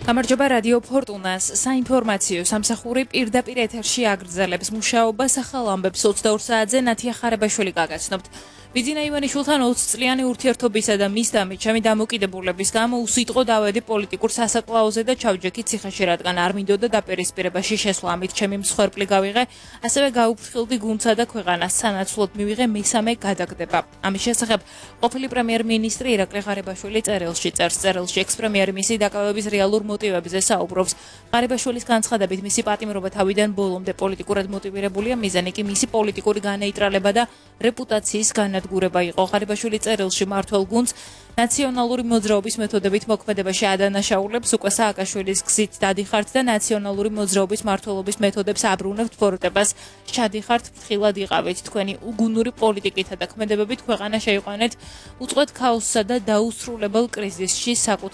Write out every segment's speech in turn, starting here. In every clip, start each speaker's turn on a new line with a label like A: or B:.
A: გამარჯობა რადიო ფორტუნას საინფორმაციო სამსახური პირდაპირ ეთერში აგრძელებს მუშაობას ახალ ამბებს 22 საათზე ნათია ხარებაშვილი გაგაცნობთ. ბიძინა ივანიშვილთან 20 წლიანი ურთიერთობისა და მის დამით ჩემი დამოკიდებულების გამო უსიტყვო დავედი პოლიტიკურ სასაკლაოზე და ჩავჯექით ციხეში, რადგან არ მინდოდა დაპირისპირებაში შესვლა. ამით ჩემი მსხვერპლი გავიღე, ასევე გაუფრთხილდი გუნდსა და ქვეყანას, სანაცვლოდ მივიღე მესამე გადაგდება. ამის შესახებ ყოფილი პრემიერ-მინისტრი ირაკლი ღარიბაშვილი წერილში წერს. წერილში ექს-პრემიერი მისი დაკავების რეალურ მოტივებზე საუბრობს. ღარიბაშვილის განცხადებით მისი პატიმრობა თავიდან ბოლომდე პოლიტიკურად მოტივირებულია, მიზანი კი მისი პოლიტიკური განეიტრალება და რეპუტაციის განადგურება იყო. ღარიბაშვილი წერილში მმართველ გუნდს ნაციონალური მოძრაობის მეთოდებით მოქმედებაში ადანაშაულებს, უკვე სააკაშვილის გზით დადიხართ და ნაციონალური მოძრაობის მმართველობის მეთოდებს აბრუნებთ ფორტებას. ჩადიხართ, ფრთხილად იყავით. თქვენი უგუნური პოლიტიკითა და ქმედებებით ქვეყანა შეიყვანეთ უწყვეტ ქაოსსა და დაუსრულებელ კრიზისში.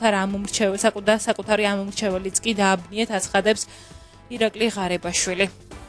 A: საკუთარი ამომრჩეველიც კი დააბნიეთ, აცხადებს ირაკლი ღარიბაშვილი.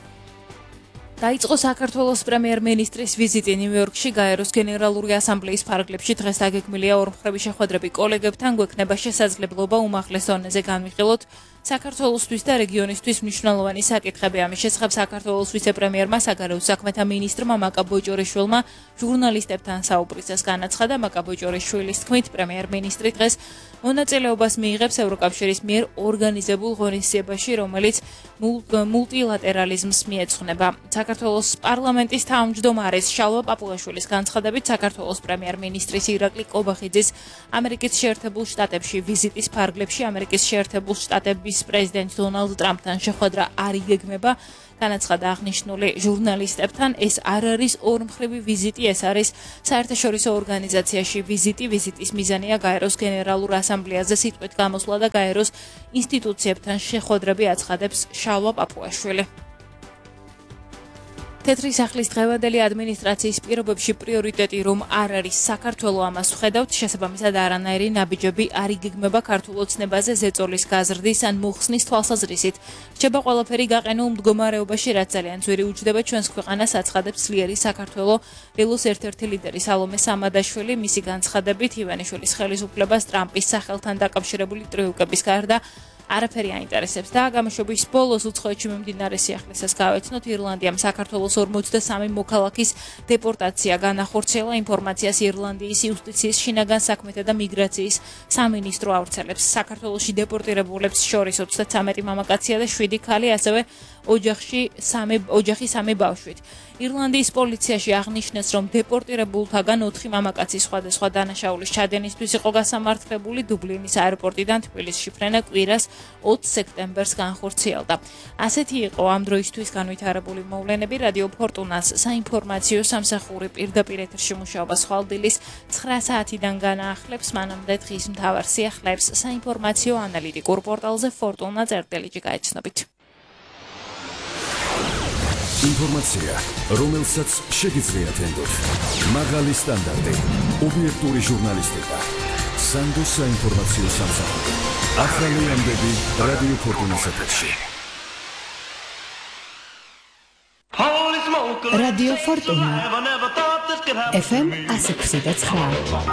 A: დაიწყო საქართველოს პრემიერ-მინისტრის ვიზიტი ნიუ-იორკში. გაეროს გენერალური ასამბლეის ფარგლებში დღეს დაგეგმილია ორმხრივი შეხვედრები კოლეგებთან. გვექნება შესაძლებლობა უმაღლეს დონეზე განვიხილოთ საქართველოსთვის და რეგიონისთვის მნიშვნელოვანი საკითხები. ამის შესახებ საქართველოს ვიცე-პრემიერმა, საგარეო საქმეთა მინისტრმა მაკა ბოჭორიშვილმა ჟურნალისტებთან საუბრისას განაცხადა. მაკა ბოჭორიშვილის თქმით, პრემიერ-მინისტრი დღეს მონაწილეობას მიიღებს ევროკავშირის მიერ ორგანიზებულ ღონისძიებაში, რომელიც მულტილატერალიზმს მიეძღვნება. საქართველოს პარლამენტის თავმჯდომარის შალვა პაპუაშვილის განცხადებით, საქართველოს პრემიერ-მინისტრის ირაკლი კობახიძის ამერიკის შეერთებულ შტატებში ვიზიტის ფარგლებში ამერიკის შეერთებულ შტატების პრეზიდენტ დონალდ ტრამპთან შეხვედრა არ იგეგმება. განაცხადა აღნიშნული ჟურნალისტებთან, ეს არ არის ორმხრივი ვიზიტი, ეს არის საერთაშორისო ორგანიზაციაში ვიზიტი. ვიზიტის მიზანია გაეროს გენერალურ ასამბლეაზე სიტყვით გამოსვლა და გაეროს ინსტიტუციებთან შეხვედრები, აცხადებს შალვა პაპუაშვილი. თეთრი სახლის დღევანდელი ადმინისტრაციის პირობებში პრიორიტეტი რომ არ არის საქართველო, ამას ვხედავთ. შესაბამისად არანაირი ნაბიჯები არ იგეგმება ქართულ ოცნებაზე ზეწოლის გაზრდის ან მოხსნის თვალსაზრისით. რჩება ყველაფერი გაყენულ მდგომარეობაში, რაც ძალიან ძვირი უჯდება ჩვენს ქვეყანას, აცხადებს ძლიერი საქართველო ველოს ერთ-ერთი ლიდერი სალომე სამადაშვილი. მისი განცხადებით, ივანიშვილის ხელისუფლებას ტრამპის სახელთან დაკავშირებული ტრიუკების გარდა არაფერი აინტერესებს და გამოშვების ბოლოს უცხოეთში მიმდინარე სიახლესას გავეცნოთ. ირლანდიამ საქართველოს 43 მოქალაქის დეპორტაცია განახორციელა. ინფორმაციას ირლანდიის იუსტიციის, შინაგან საქმეთა და მიგრაციის სამინისტრო ავრცელებს. საქართველოში დეპორტირებულებს შორის 33 მამაკაცია და 7 ქალი, ასევე ოჯახი 3 ბავშვით. ირლანდიის პოლიციაში აღნიშნეს, რომ დეპორტირებულთაგან 4 მამაკაცი სხვადასხვა დანაშაულის ჩადენისთვის იყო გასამართლებული. დუბლინის აეროპორტიდან თბილისში ფრენა კვირას 20 სექტემბერს განხორციელდა. ასეთი იყო ამ დროისთვის განვითარებული მოვლენები. რადიო ფორტუნას საინფორმაციო სამსახური პირდაპირ ეთერში მუშაობა ხვალდილის 9 საათიდან განაახლებს. მანამდე დღის მთავარ სიახლეებს საინფორმაციო ანალიტიკურ პორტალზე fortuna.rt-ში გაეცნობით.
B: ინფორმაცია, რომელსაც შეგიძლიათ ენდოთ. მაღალი სტანდარტი, ობიექტური ჟურნალისტიკა. სანდოს საინფორმაციო სამსახური. ახალი ამბები რადიო ფორტუნას ეთერში.
C: რადიო ფორტუნა FM 106.9.